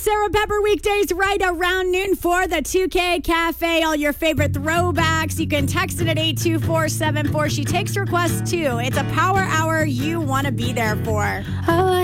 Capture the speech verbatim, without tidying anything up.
Sarah Pepper weekdays right around noon for the two K Cafe. All your favorite throwbacks. You can text it at eight two four seven four. She takes requests too. It's a power hour you want to be there for. Oh,